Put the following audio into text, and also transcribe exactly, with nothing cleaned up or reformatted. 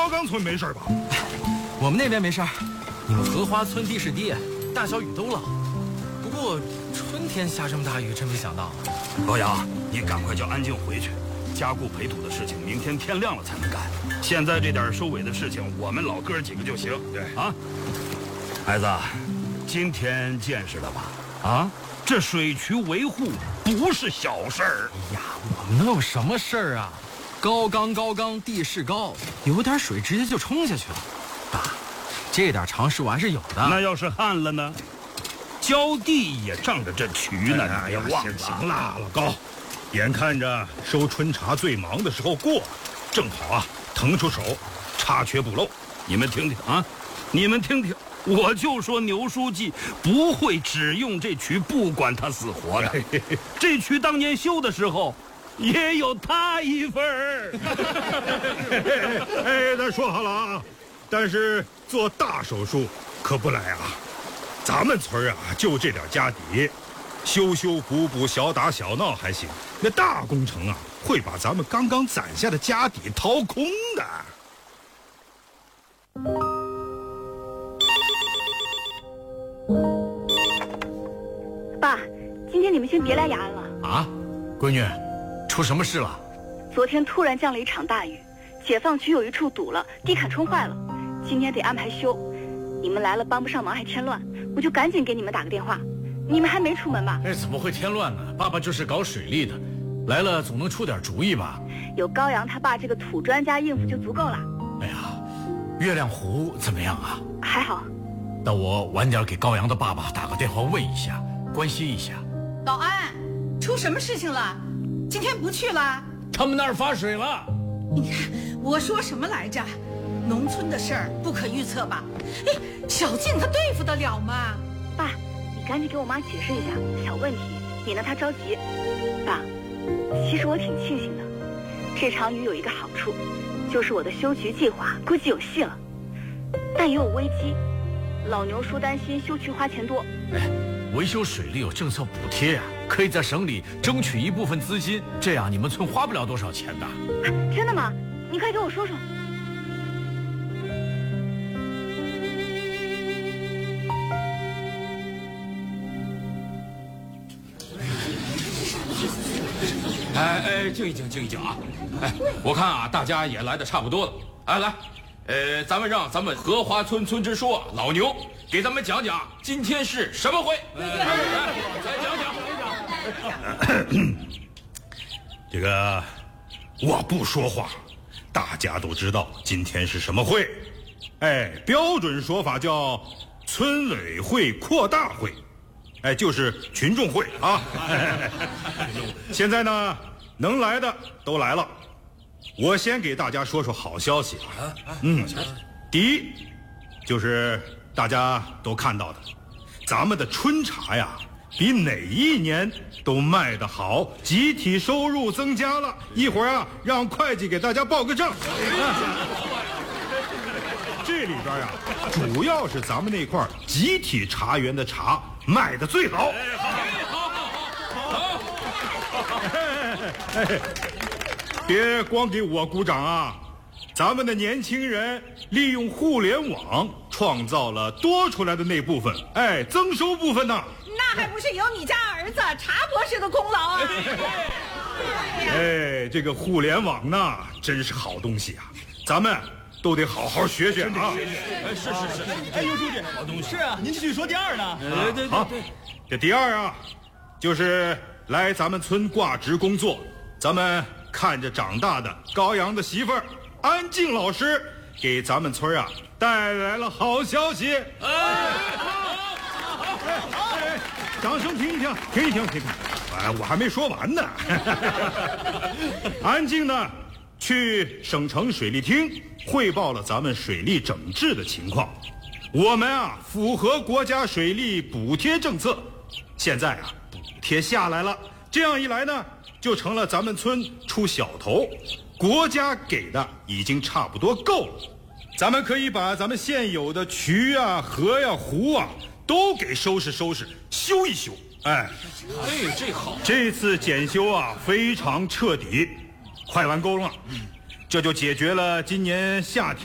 高岗村没事吧？ 我们那边没事儿，你们荷花村地是地，大小雨都漏。不过春天下这么大雨，真没想到。 高阳，你赶快叫安静回去，加固培土的事情，明天天亮了才能干。现在这点收尾的事情，我们老哥几个就行。 对啊，孩子，今天见识了吧？啊，这水渠维护不是小事儿。 哎呀，我们能有什么事儿啊？高岗高岗，地势高，有点水直接就冲下去了。爸，这点常识我还是有的。 那要是旱了呢？浇地也仗着这渠呢， 哎呀， 忘了。 行了，老高，眼看着收春茶最忙的时候过了，正好啊，腾出手，查缺补漏。 你们听听啊，你们听听，我就说牛书记不会只用这渠，不管他死活的。这渠当年修的时候，也有他一份儿。 哎，咱说好了啊，但是做大手术可不来啊。咱们村啊，就这点家底，修修补补、小打小闹还行。那大工程啊，会把咱们刚刚攒下的家底掏空的。 爸，今天你们先别来雅安了。 啊，闺女，出什么事了？ 昨天突然降了一场大雨，解放区有一处堵了，地坎冲坏了，今天得安排修。你们来了帮不上忙还添乱，我就赶紧给你们打个电话。你们还没出门吧？ 哎，怎么会添乱呢？爸爸就是搞水利的，来了总能出点主意吧？ 有高阳他爸这个土专家应付就足够了。 哎呀，月亮湖怎么样啊？ 还好。 那我晚点给高阳的爸爸打个电话问一下，关心一下。 老安，出什么事情了？今天不去了？ 他们那儿发水了。 你看我说什么来着？农村的事儿不可预测吧？哎，小静她对付得了吗？ 爸，你赶紧给我妈解释一下，小问题，免得她着急。爸，其实我挺庆幸的，这场雨有一个好处，就是我的修渠计划估计有戏了，但也有危机。老牛叔担心修渠花钱多。 哎，维修水利有政策补贴呀、啊，可以在省里争取一部分资金，这样你们村花不了多少钱的。 啊、真的吗？你快给我说说。 哎哎，静一静，静一静啊！哎，我看啊，大家也来的差不多了。哎，来，呃，咱们让咱们荷花村村支书老牛给咱们讲讲今天是什么会。来，来讲讲。这个我不说话，大家都知道今天是什么会。哎，标准说法叫村委会扩大会。哎，就是群众会啊！现在呢，能来的都来了。我先给大家说说好消息啊！嗯，第一，就是大家都看到的，咱们的春茶呀，比哪一年都卖得好，集体收入增加了。一会儿啊，让会计给大家报个账。这里边啊，主要是咱们那块集体茶园的茶卖的最好。 好，好，好， 好。别光给我鼓掌啊！咱们的年轻人利用互联网创造了多出来的那部分，哎，增收部分呢。 那还不是有你家儿子茶博士的功劳啊！ 哎，这个互联网呢，真是好东西啊，咱们都得好好学学啊！ 哎，是是是， 哎，牛书记，好东西是啊，您继续说第二呢？ 对对对对，这第二啊，就是来咱们村挂职工作，咱们看着长大的高阳的媳妇儿安静老师，给咱们村啊带来了好消息。哎，好，好，哎，掌声听一听，听一听，听一听。哎，我还没说完呢。安静呢，去省城水利厅汇报了咱们水利整治的情况。我们啊符合国家水利补贴政策，现在啊补贴下来了，这样一来呢，就成了咱们村出小头，国家给的已经差不多够了。咱们可以把咱们现有的渠啊、河呀、湖啊都给收拾收拾，修一修。哎， 哎，这好， 这次检修啊非常彻底，快完工了。这就解决了今年夏天